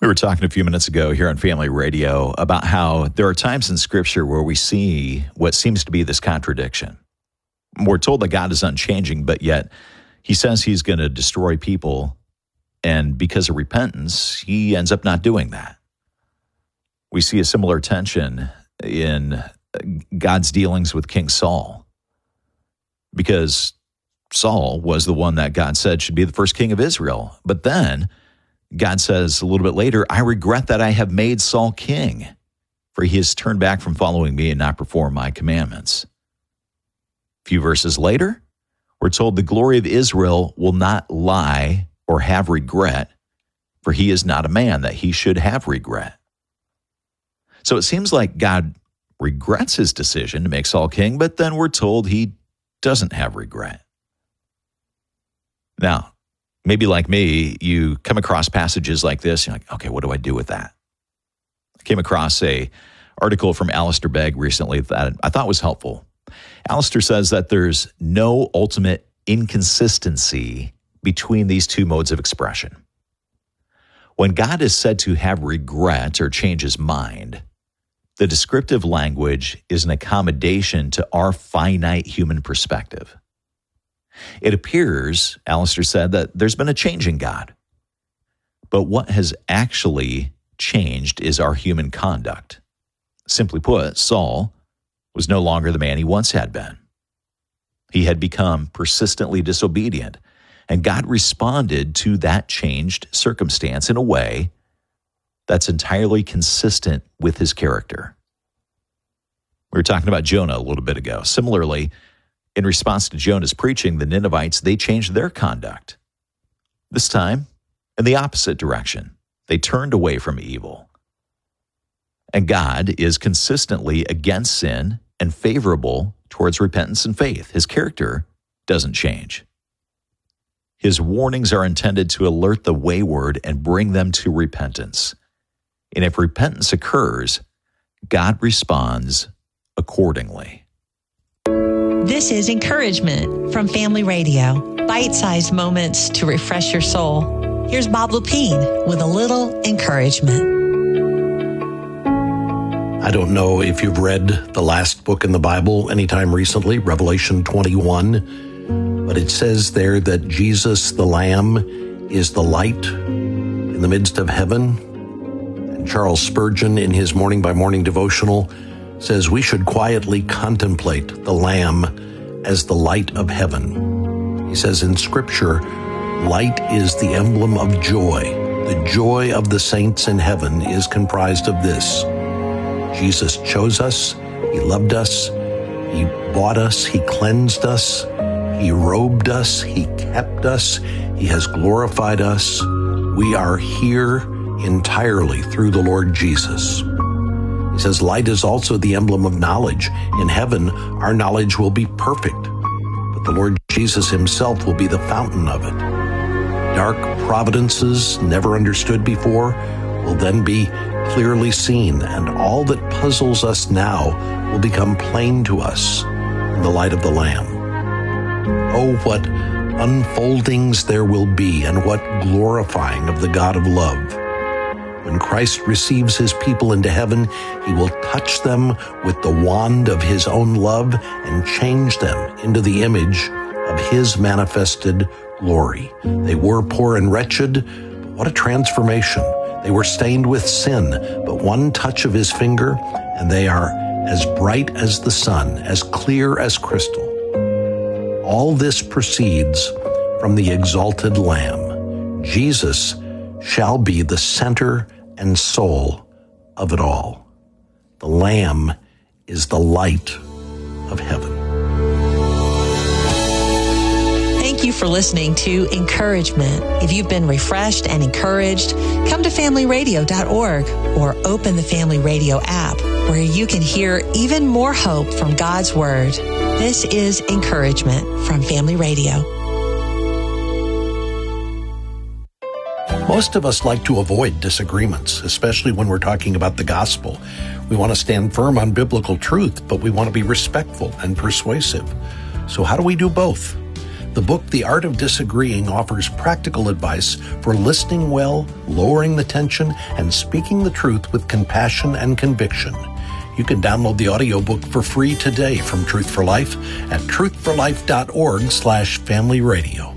We were talking a few minutes ago here on Family Radio about how there are times in Scripture where we see what seems to be this contradiction. We're told that God is unchanging, but yet he says he's going to destroy people, and because of repentance, he ends up not doing that. We see a similar tension in God's dealings with King Saul, because Saul was the one that God said should be the first king of Israel. But then God says a little bit later, I regret that I have made Saul king, for he has turned back from following me and not performed my commandments. A few verses later, we're told the glory of Israel will not lie or have regret, for he is not a man that he should have regret. So it seems like God regrets his decision to make Saul king, but then we're told he doesn't have regret. Now, maybe like me, you come across passages like this, you're like, okay, what do I do with that? I came across an article from Alistair Begg recently that I thought was helpful. Alistair says that there's no ultimate inconsistency between these two modes of expression. When God is said to have regret or change his mind, the descriptive language is an accommodation to our finite human perspective. It appears, Alistair said, that there's been a change in God. But what has actually changed is our human conduct. Simply put, Saul was no longer the man he once had been. He had become persistently disobedient, and God responded to that changed circumstance in a way that's entirely consistent with his character. We were talking about Jonah a little bit ago. Similarly, in response to Jonah's preaching, the Ninevites, they changed their conduct. This time, in the opposite direction. They turned away from evil. And God is consistently against sin and favorable towards repentance and faith. His character doesn't change. His warnings are intended to alert the wayward and bring them to repentance. And if repentance occurs, God responds accordingly. This is Encouragement from Family Radio. Bite-sized moments to refresh your soul. Here's Bob Lupine with a little encouragement. I don't know if you've read the last book in the Bible anytime recently, Revelation 21, but it says there that Jesus, the Lamb, is the light in the midst of heaven. And Charles Spurgeon, in his Morning by Morning devotional, says we should quietly contemplate the Lamb as the light of heaven. He says in Scripture, light is the emblem of joy. The joy of the saints in heaven is comprised of this. Jesus chose us, he loved us, he bought us, he cleansed us, he robed us, he kept us, he has glorified us. We are here entirely through the Lord Jesus. He says light is also the emblem of knowledge. In heaven, our knowledge will be perfect, but the Lord Jesus himself will be the fountain of it. Dark providences never understood before will then be clearly seen, and all that puzzles us now will become plain to us in the light of the Lamb. Oh, what unfoldings there will be, and what glorifying of the God of love. When Christ receives his people into heaven, he will touch them with the wand of his own love and change them into the image of his manifested glory. They were poor and wretched, but what a transformation. They were stained with sin, but one touch of his finger, and they are as bright as the sun, as clear as crystal. All this proceeds from the exalted Lamb. Jesus shall be the center and soul of it all. The Lamb is the light of heaven. Thank you for listening to Encouragement. If you've been refreshed and encouraged, come to familyradio.org or open the Family Radio app where you can hear even more hope from God's Word. This is Encouragement from Family Radio. Most of us like to avoid disagreements, especially when we're talking about the gospel. We want to stand firm on biblical truth, but we want to be respectful and persuasive. So how do we do both? The book, The Art of Disagreeing, offers practical advice for listening well, lowering the tension, and speaking the truth with compassion and conviction. You can download the audiobook for free today from Truth for Life at truthforlife.org/familyradio.